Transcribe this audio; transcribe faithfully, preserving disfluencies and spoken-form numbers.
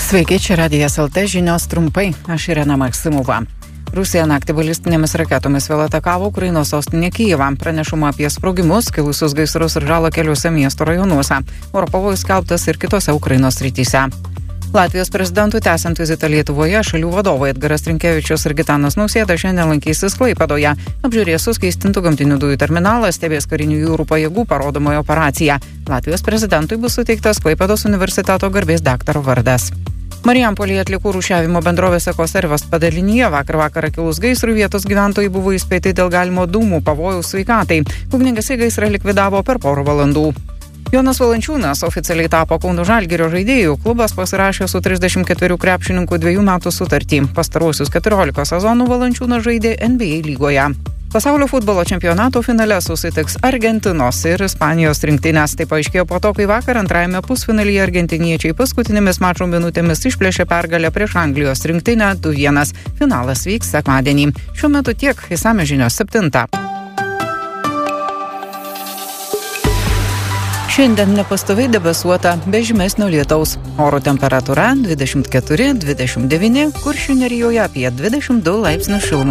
Sveiki, čia Radijas L T žinios trumpai. Aš Irena Maksimova. Rusija naktį balistinėmis raketomis vėl atakavo Ukrainos sostinę Kijevą. Pranešama apie sprogimus, kilusius gaisrus ir žalą keliuose miesto rajonuose. Oro pavojus skelbtas ir kitose Ukrainos srityse. Latvijos prezidentui tęsiant vizitą Lietuvoje, šalių vadovai Edgaras Rinkevičius ir Gitanas Nausėda šiandien lankysis Klaipėdoje. Apžiūrės suskystintų gamtinių dujų terminalą, stebės karinių jūrų pajėgų parodomojo operaciją. Latvijos prezidentui bus suteiktas Klaipėdos universiteto garbės daktaro vardas. Marijampolėje atliekų rūšiavimo bendrovės Ekoservas padalinyje vakar vakarą kilus gaisrui vietos gyventojai buvo įspėti dėl galimo dūmų pavojaus sveikatai. Ugniagesiai gaisrą likvidavo per porą valandų. Jonas Valančiūnas oficialiai tapo Kauno Žalgirio žaidėjų. Klubas pasirašė su trisdešimt ketverių krepšininkų dviejų metų sutartį. Pastaruosius keturiolika sezonų Valančiūnas žaidė N B A lygoje. Pasaulio futbolo čempionato finale susitiks Argentinos ir Ispanijos rinktinės. Tai paaiškėjo po to, kai vakar antrajame pusfinalyje argentiniečiai paskutinėmis mačo minutėmis išplėšė pergalę prieš Anglijos rinktinę du vienas. Finalas vyks sekmadienį. Šiuo metu tiek, išsamios žinios septintą. Šiandien nepastoviai debesuota, be žymesnio lietaus. Oro temperatūra dvidešimt keturi dvidešimt devyni, Kuršių nerijoje apie dvidešimt du laipsnius šilumos.